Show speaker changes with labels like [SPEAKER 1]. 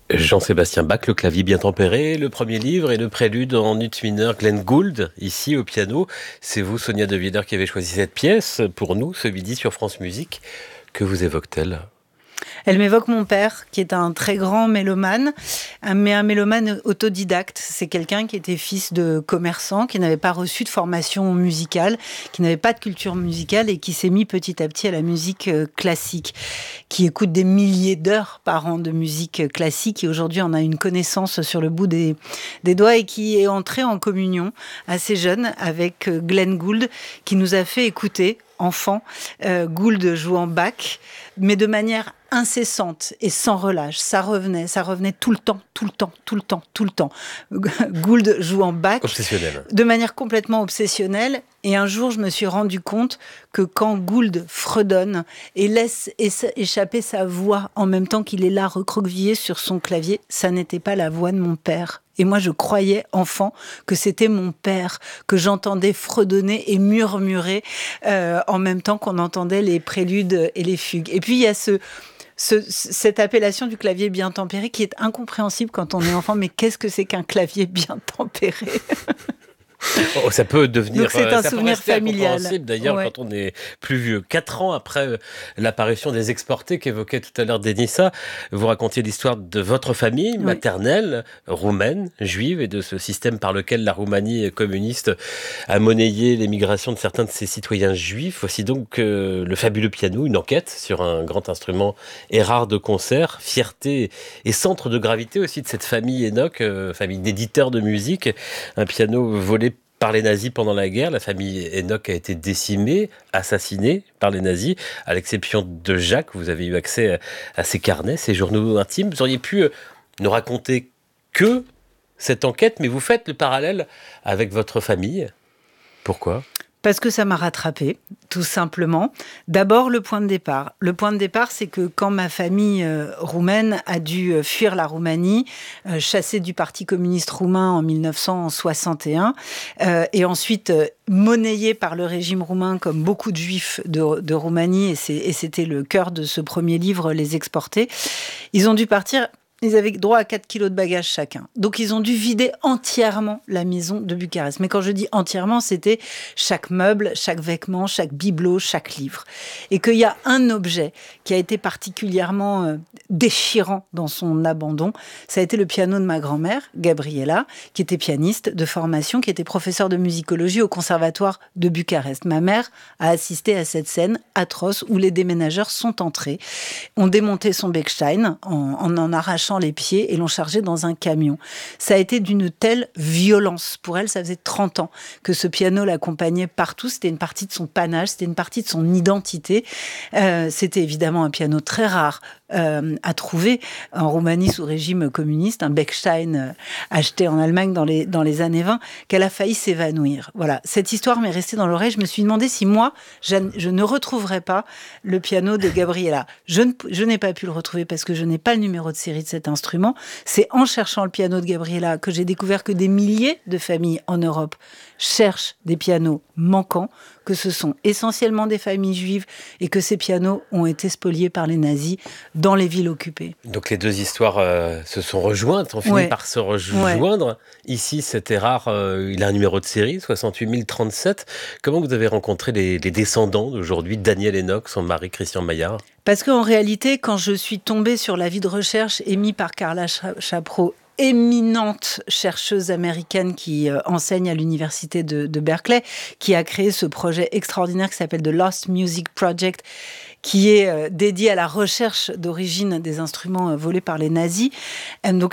[SPEAKER 1] Jean-Sébastien Bach, le clavier bien tempéré, le premier livre et le prélude en ut mineur, Glenn Gould, ici au piano. C'est vous, Sonia De Villers, qui avez choisi cette pièce pour nous ce midi sur France Musique. Que vous évoque-t-elle ?
[SPEAKER 2] Elle m'évoque mon père, qui est un très grand mélomane, mais un mélomane autodidacte. C'est quelqu'un qui était fils de commerçant, qui n'avait pas reçu de formation musicale, qui n'avait pas de culture musicale et qui s'est mis petit à petit à la musique classique, qui écoute des milliers d'heures par an de musique classique et aujourd'hui on a une connaissance sur le bout des doigts et qui est entré en communion assez jeune avec Glenn Gould, qui nous a fait écouter enfant, Gould jouant Bach, mais de manière incessante et sans relâche. Ça revenait tout le temps. Gould jouant Bach.
[SPEAKER 1] Obsessionnel.
[SPEAKER 2] De manière complètement obsessionnelle. Et un jour, je me suis rendu compte que quand Gould fredonne et laisse échapper sa voix en même temps qu'il est là recroquevillé sur son clavier, ça n'était pas la voix de mon père. Et moi, je croyais, enfant, que c'était mon père, que j'entendais fredonner et murmurer en même temps qu'on entendait les préludes et les fugues. Et puis, il y a cette appellation du clavier bien tempéré qui est incompréhensible quand on est enfant. Mais qu'est-ce que c'est qu'un clavier bien tempéré ?
[SPEAKER 1] Oh, ça peut devenir.
[SPEAKER 2] Donc c'est un souvenir familial.
[SPEAKER 1] D'ailleurs, ouais. Quand on est plus vieux. 4 ans après l'apparition des exportés qu'évoquait tout à l'heure Denissa, vous racontiez l'histoire de votre famille maternelle, roumaine, juive, et de ce système par lequel la Roumanie communiste a monnayé l'émigration de certains de ses citoyens juifs. Voici donc le fabuleux piano, une enquête sur un grand instrument et rare de concert, fierté et centre de gravité aussi de cette famille Enoch, famille d'éditeurs de musique, un piano volé par les nazis pendant la guerre. La famille Enoch a été décimée, assassinée par les nazis, à l'exception de Jacques. Vous avez eu accès à ses carnets, ses journaux intimes. Vous auriez pu nous raconter que cette enquête, mais vous faites le parallèle avec votre famille. Pourquoi ?
[SPEAKER 2] Parce que ça m'a rattrapée, tout simplement. D'abord, le point de départ. Le point de départ, c'est que quand ma famille roumaine a dû fuir la Roumanie, chassée du Parti communiste roumain en 1961, et ensuite monnayée par le régime roumain, comme beaucoup de juifs de Roumanie, et c'était le cœur de ce premier livre, Les Exportés, ils ont dû partir. Ils avaient droit à 4 kilos de bagages chacun. Donc, ils ont dû vider entièrement la maison de Bucarest. Mais quand je dis entièrement, c'était chaque meuble, chaque vêtement, chaque bibelot, chaque livre. Et qu'il y a un objet qui a été particulièrement déchirant dans son abandon. Ça a été le piano de ma grand-mère, Gabriela, qui était pianiste de formation, qui était professeure de musicologie au conservatoire de Bucarest. Ma mère a assisté à cette scène atroce où les déménageurs sont entrés, ont démonté son Bechstein en arrachant les pieds et l'ont chargé dans un camion. Ça a été d'une telle violence. Pour elle, ça faisait 30 ans que ce piano l'accompagnait partout. C'était une partie de son panache, c'était une partie de son identité. C'était évidemment un piano très rare à trouver en Roumanie sous régime communiste, un Bechstein acheté en Allemagne dans les années 20, qu'elle a failli s'évanouir. Voilà, cette histoire m'est restée dans l'oreille. Je me suis demandé si moi, je ne retrouverais pas le piano de Gabriela. Je n'ai pas pu le retrouver parce que je n'ai pas le numéro de série de cet instrument. C'est en cherchant le piano de Gabriela que j'ai découvert que des milliers de familles en Europe cherchent des pianos manquants, que ce sont essentiellement des familles juives et que ces pianos ont été spoliés par les nazis dans les villes occupées.
[SPEAKER 1] Donc les deux histoires se sont rejointes, ont fini par se rejoindre. Ouais. Ici, c'était rare, il a un numéro de série, 68 037. Comment vous avez rencontré les descendants d'aujourd'hui, Daniel Enoch, son mari Christian Maillard ?
[SPEAKER 2] Parce qu'en réalité, quand je suis tombée sur l'avis de recherche émis par Carla Chapreau, éminente chercheuse américaine qui enseigne à l'université de Berkeley, qui a créé ce projet extraordinaire qui s'appelle The Lost Music Project, qui est dédié à la recherche d'origine des instruments volés par les nazis. Donc